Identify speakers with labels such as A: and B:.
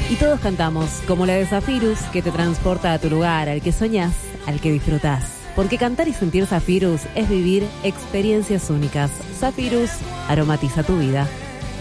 A: Y todos cantamos, como la de Zafirus, que te transporta a tu lugar, al que soñás, al que disfrutás. Porque cantar y sentir Zafirus es vivir experiencias únicas. Zafirus aromatiza tu vida.